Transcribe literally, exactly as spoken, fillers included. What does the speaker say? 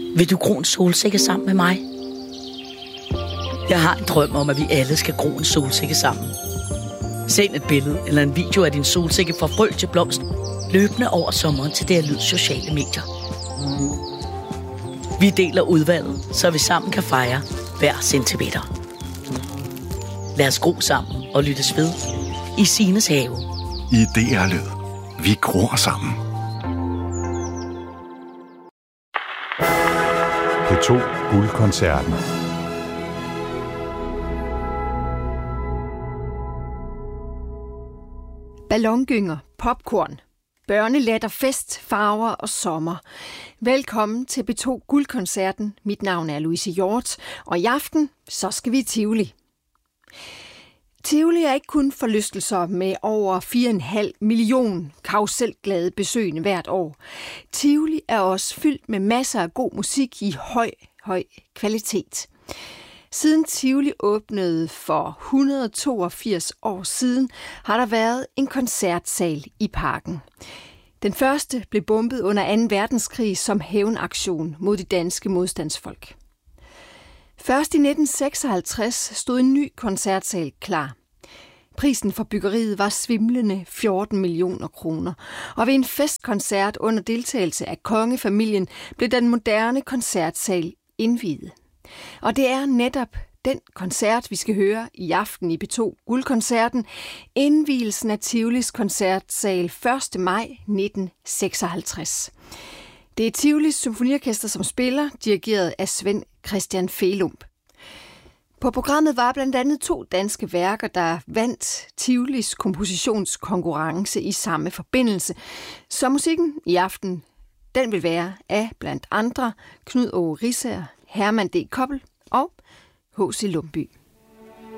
Vil du gro en solsikke sammen med mig? Jeg har en drøm om, at vi alle skal gro en solsikke sammen. Send et billede eller en video af din solsikke fra frø til blomst, løbende over sommeren til D R Lyds sociale medier. Vi deler udvalget, så vi sammen kan fejre hver centimeter. Lad os gro sammen og lyttes ved i Sines have. I D R Lyd. Vi gror sammen. P to Guldkoncerten. Ballongynger, popcorn, børnelatter, fest, farver og sommer. Velkommen til P to Guldkoncerten. Mit navn er Louise Hjort, og i aften så skal vi i Tivoli. Tivoli er ikke kun forlystelser med over fire komma fem million karruselglade besøgende hvert år. Tivoli er også fyldt med masser af god musik i høj, høj kvalitet. Siden Tivoli åbnede for et hundrede og toogfirs år siden, har der været en koncertsal i parken. Den første blev bombet under anden verdenskrig som hævnaktion mod de danske modstandsfolk. Først i nitten seksoghalvtreds stod en ny koncertsal klar. Prisen for byggeriet var svimlende fjorten millioner kroner, og ved en festkoncert under deltagelse af kongefamilien blev den moderne koncertsal indviet. Og det er netop den koncert, vi skal høre i aften i P to Guldkoncerten, indvielsen af Tivolis koncertsal første maj nitten seksoghalvtreds. Det er Tivolis Symfoniorkester, som spiller, dirigeret af Svend Christian Felump. På programmet var blandt andet to danske værker, der vandt Tivolis kompositionskonkurrence i samme forbindelse. Så musikken i aften, den vil være af blandt andre Knud Aage Riisager, Herman D. Koppel og H C Lumbye.